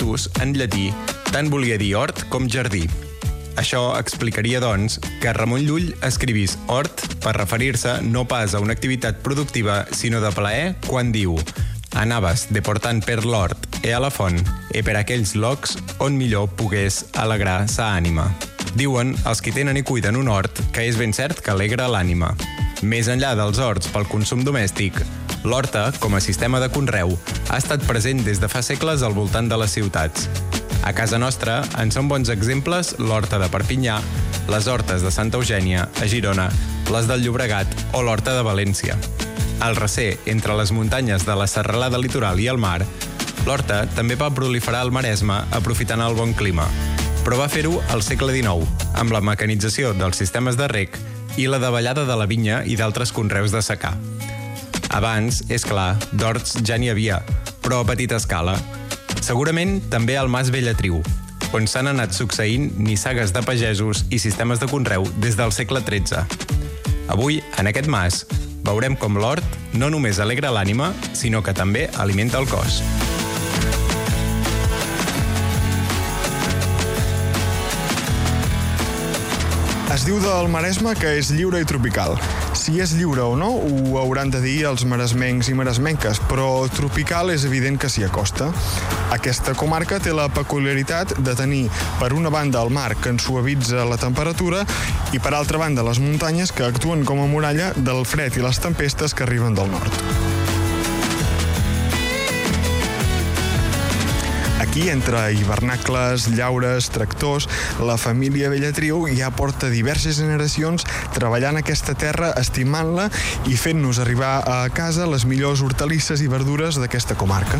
hortus, en llatí, tant volia dir hort com jardí. Això explicaria, doncs, que Ramon Llull escrivís hort per referir-se no pas a una activitat productiva, sinó de plaer, quan diu «Anaves deportant per l'hort e a la font, e per aquells locs on millor pogués alegrar sa ànima». Diuen els qui tenen i cuiden un hort que és ben cert que alegra l'ànima. Més enllà dels horts pel consum domèstic, l'horta, com a sistema de conreu, ha estat present des de fa segles al voltant de les ciutats. A casa nostra en són bons exemples l'horta de Perpinyà, les hortes de Santa Eugènia, a Girona, les del Llobregat o l'horta de València. Al recer, entre les muntanyes de la serralada litoral i el mar, l'horta també va proliferar al Maresme aprofitant el bon clima, però va fer-ho al segle XIX, amb la mecanització dels sistemes de reg i la davallada de la vinya i d'altres conreus de secà. Abans, és clar, d'horts ja n'hi havia, però a petita escala. Segurament també al Mas Bellatriu, on s'han anat succeint nissagues de pagesos i sistemes de conreu des del segle XIII. Avui, en aquest mas, veurem com l'hort no només alegra l'ànima, sinó que també alimenta el cos. Es diu del Maresme que és lliure i tropical. Si és lliure o no, ho hauran de dir els maresmencs i maresmenques, però tropical és evident que s'hi acosta. Aquesta comarca té la peculiaritat de tenir, per una banda, el mar, que en suavitza la temperatura, i per altra banda, les muntanyes, que actuen com a muralla del fred i les tempestes que arriben del nord. Aquí, entre hivernacles, llaures, tractors, la família Bellatriu ja porta diverses generacions treballant aquesta terra, estimant-la i fent-nos arribar a casa les millors hortalisses i verdures d'aquesta comarca.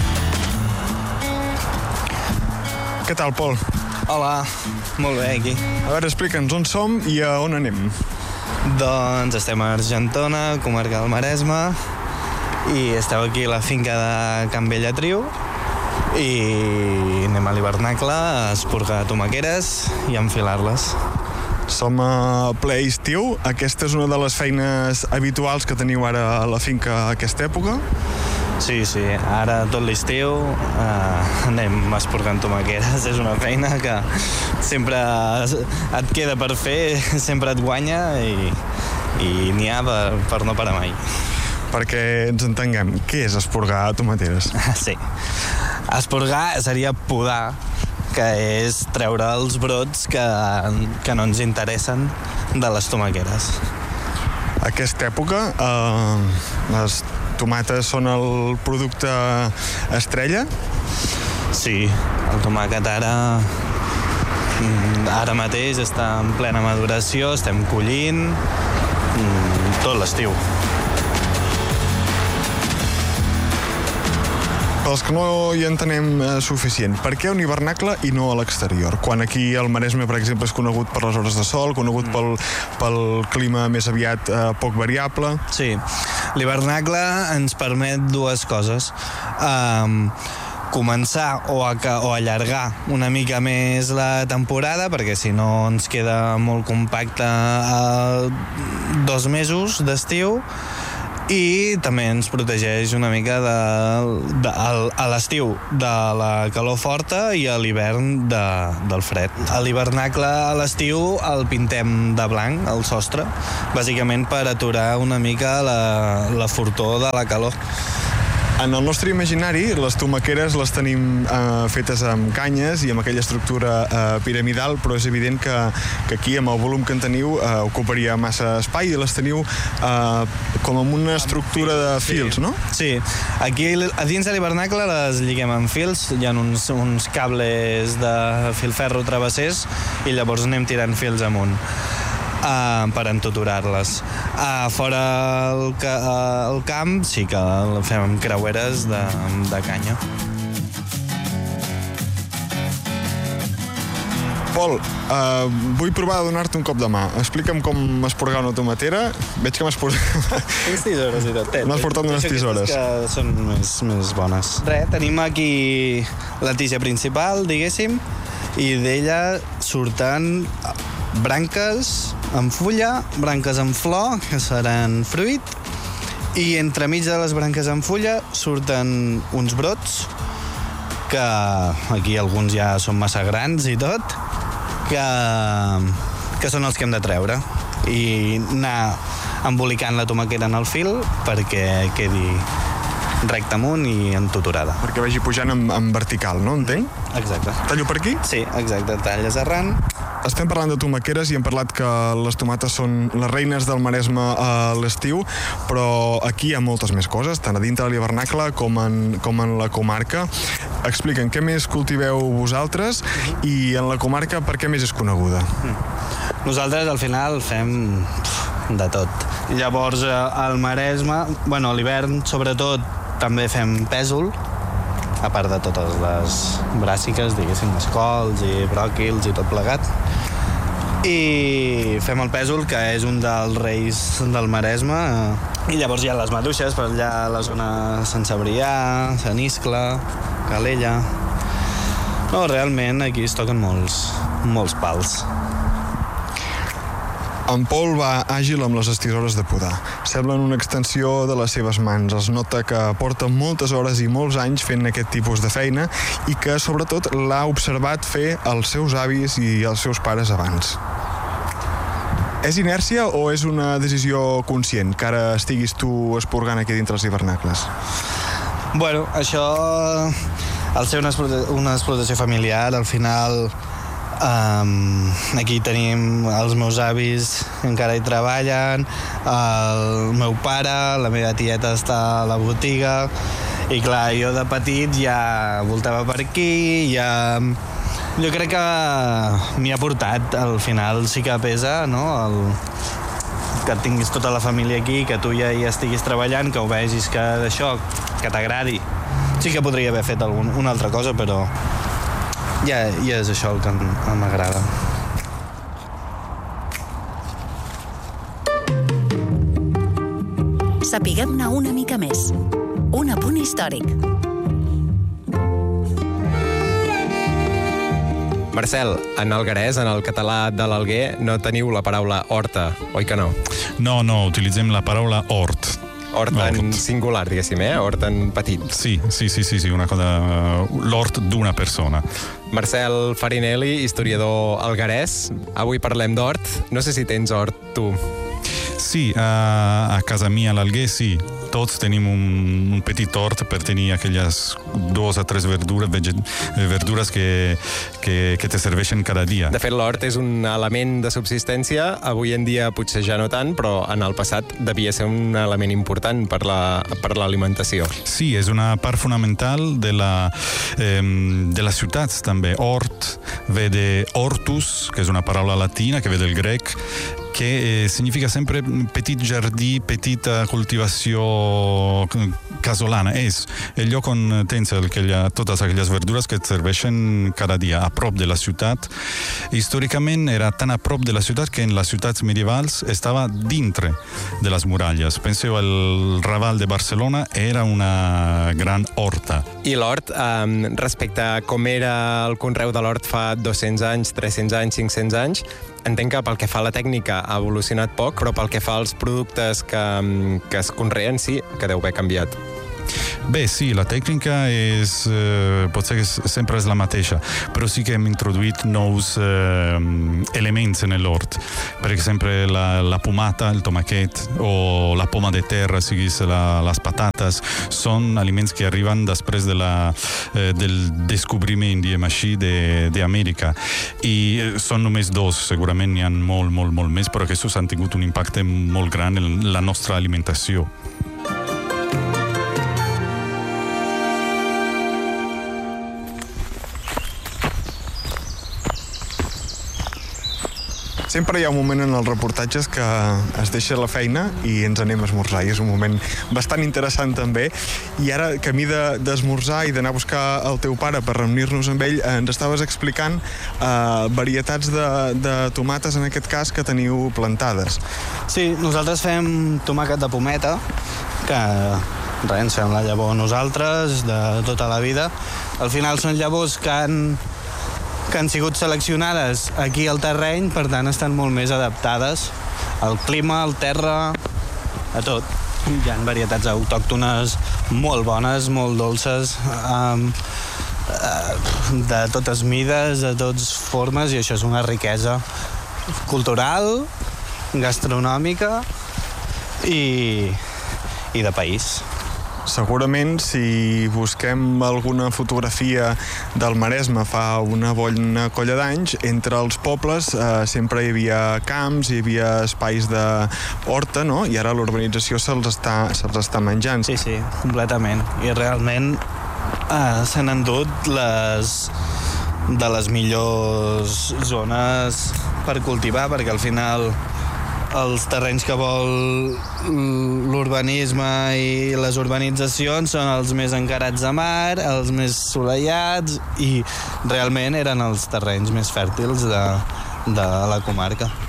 Què tal, Pol? Hola, molt bé, aquí. A veure, explica'ns on som i a on anem. Doncs estem a Argentona, comarca del Maresme, i esteu aquí a la finca de Can Bellatriu, i anem a l'hivernacle a esporgar tomaqueres i a enfilar-les. Som a ple estiu. Aquesta és una de les feines habituals que teniu ara a la finca a aquesta època? Sí, ara tot l'estiu anem esporgant tomaqueres. És una feina que sempre et queda per fer, sempre et guanya i n'hi ha per no parar mai. Perquè ens entenguem, què és esporgar tomateres? Sí. Esporgar seria podar, que és treure els brots que no ens interessen de les tomaqueres. Aquesta època, les tomates són el producte estrella? Sí, el tomàquet ara mateix està en plena maduració, estem collint tot l'estiu. Pels que no hi entenem suficient, per què un hivernacle i no a l'exterior? Quan aquí el Maresme, per exemple, és conegut per les hores de sol, conegut pel clima més aviat poc variable. Sí, l'hivernacle ens permet dues coses. Començar o allargar una mica més la temporada, perquè si no ens queda molt compacte 2 mesos d'estiu, i també ens protegeix una mica a l'estiu de la calor forta i a l'hivern del fred. A l'hivernacle a l'estiu el pintem de blanc, el sostre, bàsicament per aturar una mica la fortor de la calor. En el nostre imaginari, les tomaqueres les tenim fetes amb canyes i amb aquella estructura piramidal, però és evident que aquí, amb el volum que en teniu, ocuparia massa espai i les teniu com amb una estructura de fils, no? Sí, aquí a dins de l'hivernacle les lliguem amb fils, hi ha uns cables de filferro travessers i llavors anem tirant fils amunt per entuturar-les. Fora el camp sí que el fem amb creueres de canya. Pol, vull provar de donar-te un cop de mà. Explica'm com esporgar una tomatera. Veig que m'has portat... Tens tisores i tot. M'has portat unes tisores. Que són més bones. Tenim aquí la tija principal, diguéssim, i d'ella surten branques amb fulla, branques amb flor, que seran fruit, i entremig de les branques amb fulla surten uns brots que aquí alguns ja són massa grans i tot, que són els que hem de treure i anar embolicant la tomaquera en el fil perquè quedi recte amunt i entutorada. Perquè vagi pujant en vertical, no? Entenc? Exacte. Tallo per aquí? Sí, exacte. Talles arran. Estem parlant de tomaqueres i hem parlat que les tomates són les reines del Maresme a l'estiu, però aquí hi ha moltes més coses, tant a dintre de l'hivernacle com en la comarca. Explica'm, què més cultiveu vosaltres i en la comarca per què més és coneguda? Nosaltres al final fem de tot. Llavors al Maresme, bueno, a l'hivern sobretot també fem pèsol, a part de totes les bràssiques, diguéssim, escols i bròquils i tot plegat. I fem el pèsol, que és un dels reis del Maresme, i llavors hi ha les maduixes per allà a la zona Sant Cebrià, Sant Iscle, Calella. No, realment aquí es toquen molts pals. En Pol va àgil amb les estisores de podar. Semblen una extensió de les seves mans. Es nota que porta moltes hores i molts anys fent aquest tipus de feina i que, sobretot, l'ha observat fer els seus avis i els seus pares abans. És inèrcia o és una decisió conscient que ara estiguis tu esporgant aquí dintre els hivernacles? Bueno, això, al ser una explotació familiar, al final aquí tenim els meus avis que encara hi treballen, el meu pare, la meva tieta està a la botiga i clar, jo de petit ja voltava per aquí, jo crec que m'hi ha portat, al final sí que pesa, no? Que tinguis tota la família aquí, que tu ja hi estiguis treballant, que ho vegis que d'això, que t'agradi. Sí que podria haver fet una altra cosa, però ja és això el que m'agrada. Sapiguem-ne una mica més. Un apunt històric. Marcel, en alguerès, en el català de l'Alguer, no teniu la paraula horta, oi que no? No, utilitzem la paraula hort. Hort en singular, diguéssim, hort en petit. Sí, una cosa... l'hort d'una persona. Marcel Farinelli, historiador alguerès. Avui parlem d'hort. No sé si tens hort, tu. Sí, a casa mia, a l'Alguer, sí. Tots tenim un petit hort per tenir aquelles 2 o 3 verdures que te serveixen cada dia. De fet, l'hort és un element de subsistència. Avui en dia potser ja no tant, però en el passat devia ser un element important per l'alimentació. Sí, és una part fonamental de les ciutats, també. Hort ve de hortus, que és una paraula latina, que ve del grec, que significa sempre petit jardí, petita cultivació casolana. És el lloc on tens totes aquelles verdures que et serveixen cada dia, a prop de la ciutat. Històricament era tan a prop de la ciutat que en les ciutats medievals estava dintre de les muralles. Penseu, el Raval de Barcelona era una gran horta. I l'hort, respecte a com era el conreu de l'hort fa 200 anys, 300 anys, 500 anys, entenc que pel que fa a la tècnica ha evolucionat poc, però pel que fa als productes que es conreen, sí, que deu haver canviat. Bé, sí, la tècnica potser que sempre és la mateixa, però sí que hem introduït nous elements en l'hort. Per exemple, la pomata, el tomaquet, o la poma de terra, siguis les patates, són aliments que arriben després del descobriment, diguem així, d'Amèrica. I són només 2, segurament n'hi ha molt més, però aquests han tingut un impacte molt gran en la nostra alimentació. Sempre hi ha un moment en els reportatges que es deixa la feina i ens anem a esmorzar, i és un moment bastant interessant també. I ara, camí d'esmorzar i d'anar a buscar el teu pare per reunir-nos amb ell, ens estaves explicant varietats de tomates, en aquest cas, que teniu plantades. Sí, nosaltres fem tomàquet de pometa, que ens fem la llavor nosaltres de tota la vida. Al final són llavors que han sigut seleccionades aquí al terreny, per tant estan molt més adaptades al clima, al terra, a tot. Hi ha varietats autòctones molt bones, molt dolces, de totes mides, de totes formes, i això és una riquesa cultural, gastronòmica i de país. Segurament, si busquem alguna fotografia del Maresme fa una bona colla d'anys, entre els pobles sempre hi havia camps, hi havia espais d'horta, no? I ara l'urbanització se'ls està menjant. Sí, completament. I realment s'han endut de les millors zones per cultivar, perquè al final els terrenys que vol l'urbanisme i les urbanitzacions són els més encarats de mar, els més assolellats, i realment eren els terrenys més fèrtils de la comarca.